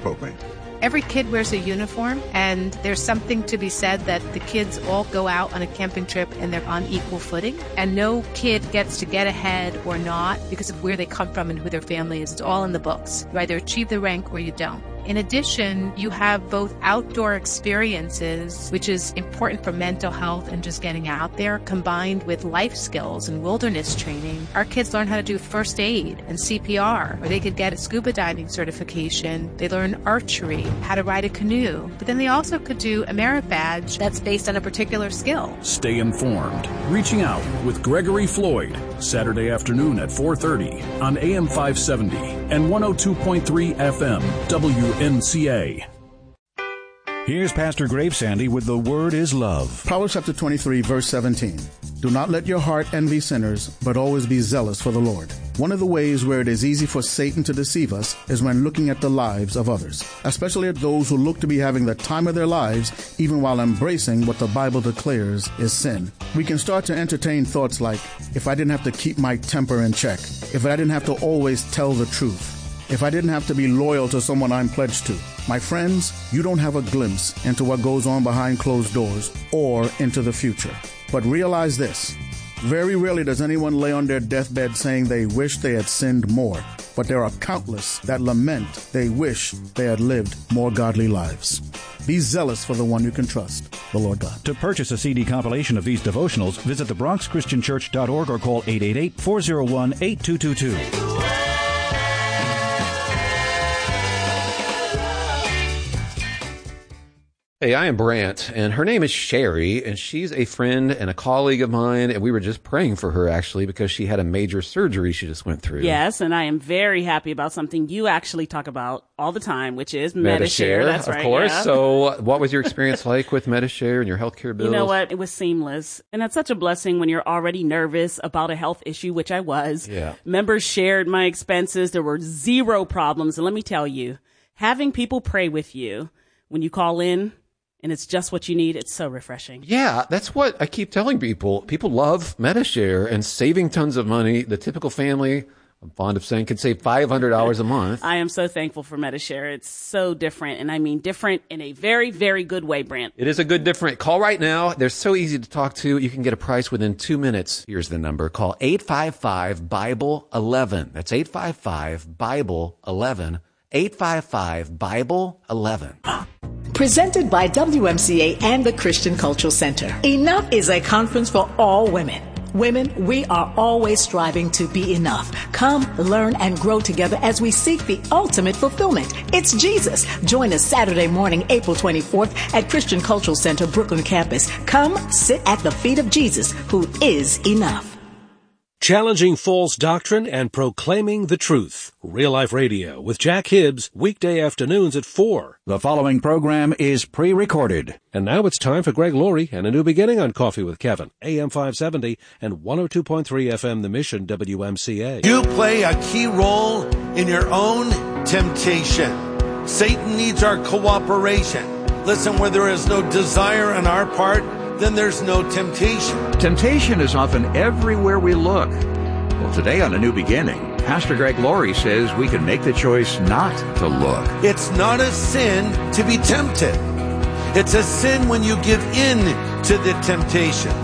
program. Every kid wears a uniform, and there's something to be said that the kids all go out on a camping trip and they're on equal footing, and no kid gets to get ahead or not because of where they come from and who their family is. It's all in the books. You either achieve the rank or you don't. In addition, you have both outdoor experiences, which is important for mental health and just getting out there, combined with life skills and wilderness training. Our kids learn how to do first aid and CPR, or they could get a scuba diving certification. They learn archery, how to ride a canoe, but then they also could do a merit badge that's based on a particular skill. Stay informed. Reaching Out with Gregory Floyd, Saturday afternoon at 4:30 on AM 570 and 102.3 FM WMCA. Here's Pastor Gravesandy with The Word is Love. Proverbs chapter 23, verse 17. Do not let your heart envy sinners, but always be zealous for the Lord. One of the ways where it is easy for Satan to deceive us is when looking at the lives of others, especially at those who look to be having the time of their lives, even while embracing what the Bible declares is sin. We can start to entertain thoughts like, if I didn't have to keep my temper in check, if I didn't have to always tell the truth, if I didn't have to be loyal to someone I'm pledged to. My friends, you don't have a glimpse into what goes on behind closed doors or into the future. But realize this. Very rarely does anyone lay on their deathbed saying they wish they had sinned more. But there are countless that lament they wish they had lived more godly lives. Be zealous for the one you can trust, the Lord God. To purchase a CD compilation of these devotionals, visit thebronxchristianchurch.org or call 888-401-8222. Hey, I am Brant, and her name is Sherry, and she's a friend and a colleague of mine, and we were just praying for her, actually, because she had a major surgery she just went through. Yes, and I am very happy about something you actually talk about all the time, which is Medi-Share. That's right. Of course. Yeah. So what was your experience like with Medi-Share and your healthcare bills? You know what? It was seamless. And that's such a blessing when you're already nervous about a health issue, which I was. Yeah. Members shared my expenses. There were zero problems. And let me tell you, having people pray with you when you call in, and it's just what you need, it's so refreshing. Yeah, that's what I keep telling people. People love Medi-Share and saving tons of money. The typical family, I'm fond of saying, can save $500 a month. I am so thankful for Medi-Share. It's so different, and I mean different in a very, very good way, Brant. It is a good different. Call right now. They're so easy to talk to. You can get a price within 2 minutes. Here's the number. Call 855-BIBLE-11. That's 855-BIBLE-11. 855-BIBLE-11. Presented by WMCA and the Christian Cultural Center. Enough is a conference for all women. Women, we are always striving to be enough. Come, learn, and grow together as we seek the ultimate fulfillment. It's Jesus. Join us Saturday morning, April 24th at Christian Cultural Center, Brooklyn campus. Come, sit at the feet of Jesus, who is enough. Challenging false doctrine and proclaiming the truth. Real Life Radio with Jack Hibbs, weekday afternoons at 4. The following program is pre-recorded. And now it's time for Greg Laurie and A New Beginning on Coffee with Kevin, AM 570 and 102.3 FM The Mission, WMCA. You play a key role in your own temptation. Satan needs our cooperation. Listen, where there is no desire on our part, then there's no temptation. Temptation is often everywhere we look. Well, today on A New Beginning, Pastor Greg Laurie says we can make the choice not to look. It's not a sin to be tempted. It's a sin when you give in to the temptation.